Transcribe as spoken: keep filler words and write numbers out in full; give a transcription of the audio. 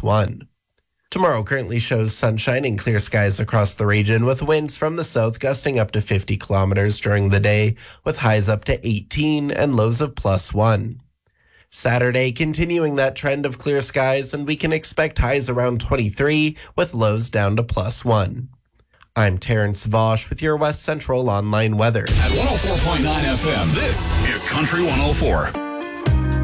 one. Tomorrow currently shows sunshine and clear skies across the region, with winds from the south gusting up to fifty kilometers during the day, with highs up to eighteen and lows of plus one. Saturday continuing that trend of clear skies, and we can expect highs around twenty-three with lows down to plus one. I'm Terrence Vosch with your West Central Online weather. At one oh four point nine F M, this is Country one oh four.